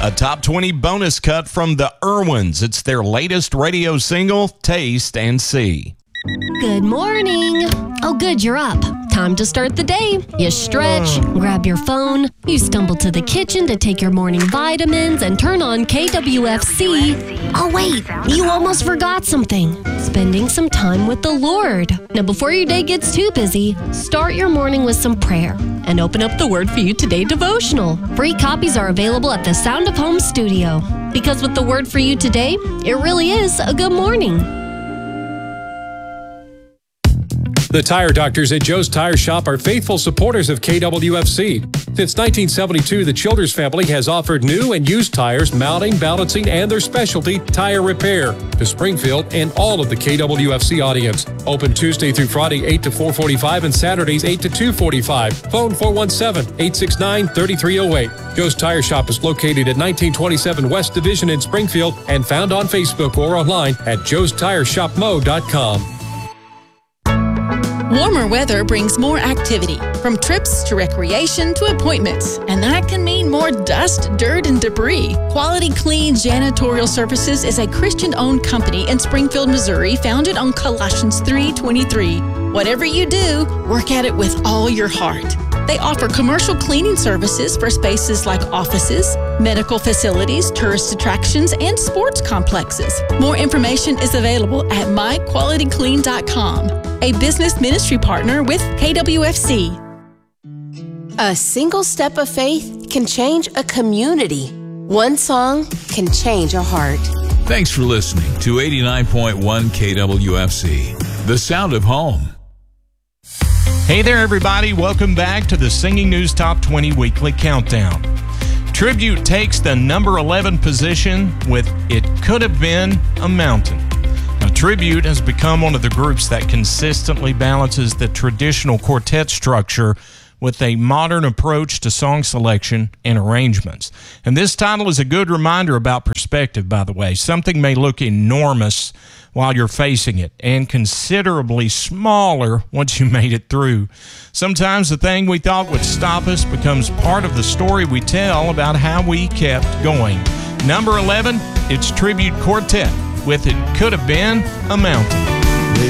A top 20 bonus cut from the Irwins. It's their latest radio single, Taste and See. Good morning. Oh, good, you're up. Time to start the day. You stretch, grab your phone, you stumble to the kitchen to take your morning vitamins and turn on KWFC. Oh, wait, you almost forgot something. Spending some time with the Lord. Now, before your day gets too busy, start your morning with some prayer and open up the Word for You Today devotional. Free copies are available at the Sound of Home studio. Because with the Word for You Today, it really is a good morning. The Tire Doctors at Joe's Tire Shop are faithful supporters of KWFC. Since 1972, the Childers family has offered new and used tires, mounting, balancing, and their specialty, tire repair, to Springfield and all of the KWFC audience. Open Tuesday through Friday, 8 to 4:45, and Saturdays, 8 to 2:45. Phone 417-869-3308. Joe's Tire Shop is located at 1927 West Division in Springfield and found on Facebook or online at joestireshopmo.com. Warmer weather brings more activity, from trips to recreation to appointments, and that can mean more dust, dirt, and debris. Quality Clean Janitorial Services is a Christian-owned company in Springfield, Missouri, founded on Colossians 3:23. Whatever you do, work at it with all your heart. They offer commercial cleaning services for spaces like offices, medical facilities, tourist attractions, and sports complexes. More information is available at myqualityclean.com, a business ministry partner with KWFC. A single step of faith can change a community. One song can change a heart. Thanks for listening to 89.1 KWFC, the sound of home. Hey there, everybody. Welcome back to the Singing News Top 20 Weekly Countdown. Tribute takes the number 11 position with It Could Have Been a Mountain. Now, Tribute has become one of the groups that consistently balances the traditional quartet structure with a modern approach to song selection and arrangements. And this title is a good reminder about perspective, by the way. Something may look enormous while you're facing it, and considerably smaller once you made it through. Sometimes the thing we thought would stop us becomes part of the story we tell about how we kept going. Number 11, it's Tribute Quartet with It Could Have Been a Mountain.